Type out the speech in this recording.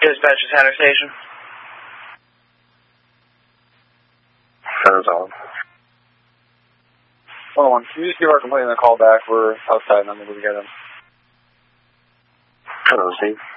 Dispatch to Center Station. Center's on. Hold on, can you just give our complainant a call back? We're outside and I'm going to get him. Center, see.